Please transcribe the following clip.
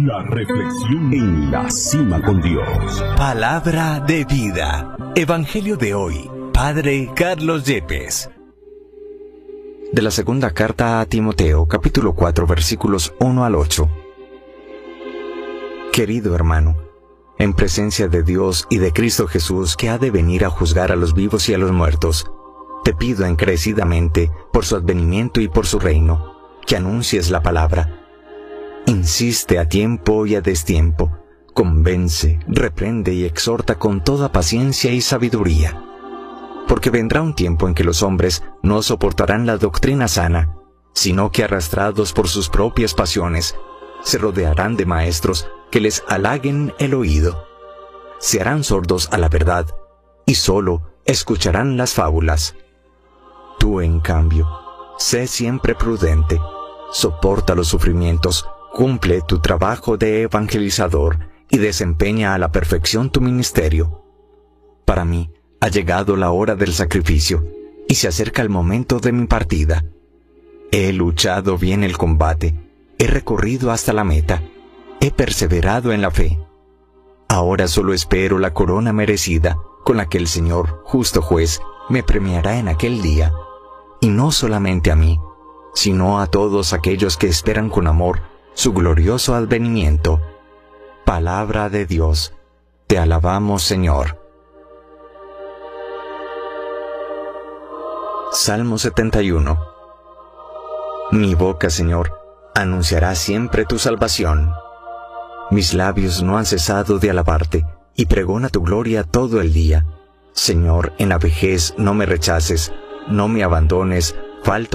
La reflexión en la cima con Dios. Palabra de vida. Evangelio de hoy. Padre Carlos Yepes. De la segunda carta a Timoteo, capítulo 4, versículos 1 al 8. Querido hermano, en presencia de Dios y de Cristo Jesús, que ha de venir a juzgar a los vivos y a los muertos, te pido encarecidamente, por su advenimiento y por su reino, que anuncies la palabra. Insiste a tiempo y a destiempo, convence, reprende y exhorta con toda paciencia y sabiduría. Porque vendrá un tiempo en que los hombres no soportarán la doctrina sana, sino que arrastrados por sus propias pasiones, se rodearán de maestros que les halaguen el oído. Se harán sordos a la verdad, y solo escucharán las fábulas. Tú, en cambio, sé siempre prudente, soporta los sufrimientos, cumple tu trabajo de evangelizador y desempeña a la perfección tu ministerio. Para mí ha llegado la hora del sacrificio y se acerca el momento de mi partida. He luchado bien el combate, he recorrido hasta la meta, he perseverado en la fe. Ahora solo espero la corona merecida con la que el Señor, justo juez, me premiará en aquel día, y no solamente a mí, sino a todos aquellos que esperan con amor su glorioso advenimiento. Palabra de Dios. Te alabamos, Señor. Salmo 71. Mi boca, Señor, anunciará siempre tu salvación. Mis labios no han cesado de alabarte, y pregona tu gloria todo el día. Señor, en la vejez no me rechaces, no me abandones, falto